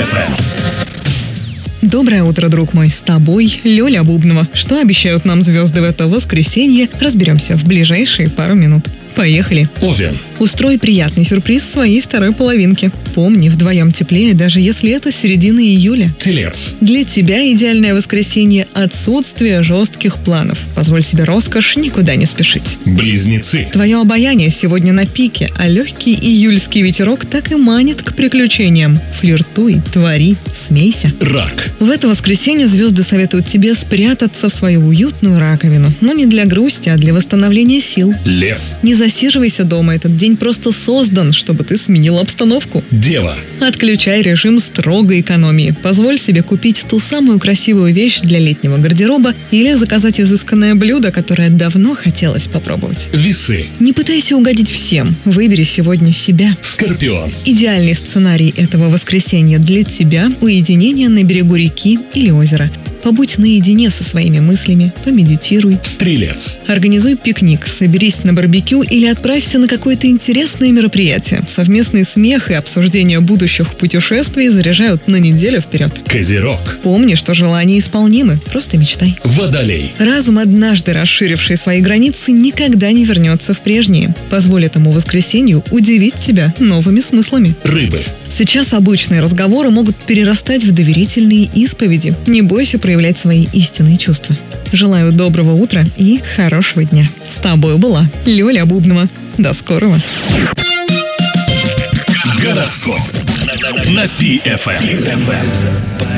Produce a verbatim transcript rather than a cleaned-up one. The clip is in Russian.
эф эм. Доброе утро, друг мой, с тобой Лёля Бубнова. Что обещают нам звезды в это воскресенье, разберемся в ближайшие пару минут. Поехали! Овен. Устрой приятный сюрприз своей второй половинке. Помни, вдвоем теплее, даже если это середина июля. Телец. Для тебя идеальное воскресенье – отсутствие жестких планов. Позволь себе роскошь никуда не спешить. Близнецы. Твое обаяние сегодня на пике, а легкий июльский ветерок так и манит к приключениям. Флиртуй, твори, смейся. Рак. В это воскресенье звезды советуют тебе спрятаться в свою уютную раковину. Но не для грусти, а для восстановления сил. Лев. Не засиживайся дома, этот день просто создан, чтобы ты сменил обстановку. Дева. Отключай режим строгой экономии. Позволь себе купить ту самую красивую вещь для летнего гардероба или заказать изысканное блюдо, которое давно хотелось попробовать. Весы. Не пытайся угодить всем. Выбери сегодня себя. Скорпион. Идеальный сценарий этого воскресенья для тебя – уединение на берегу реки или озера. Побудь наедине со своими мыслями, помедитируй. Стрелец. Организуй пикник, соберись на барбекю или отправься на какое-то интересное мероприятие. Совместный смех и обсуждение будущих путешествий заряжают на неделю вперед. Козерог. Помни, что желания исполнимы, просто мечтай. Водолей. Разум, однажды расширивший свои границы, никогда не вернется в прежние. Позволь этому воскресенью удивить тебя новыми смыслами. Рыбы. Сейчас обычные разговоры могут перерастать в доверительные исповеди. Не бойся проявлять свои истинные чувства. Желаю доброго утра и хорошего дня. С тобой была Лёля Бубнова. До скорого. Гороскоп на пи эф эм.